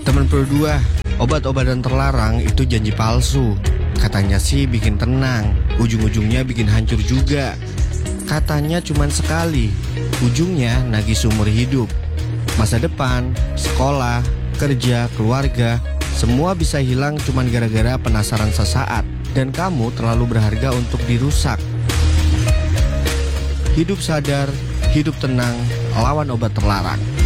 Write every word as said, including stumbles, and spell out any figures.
Temen berdua, obat-obatan terlarang itu janji palsu. Katanya sih bikin tenang, ujung-ujungnya bikin hancur juga. Katanya cuman sekali, ujungnya nagih seumur hidup. Masa depan, sekolah, kerja, keluarga, semua bisa hilang cuman gara-gara penasaran sesaat. Dan kamu terlalu berharga untuk dirusak. Hidup sadar, hidup tenang, lawan obat terlarang.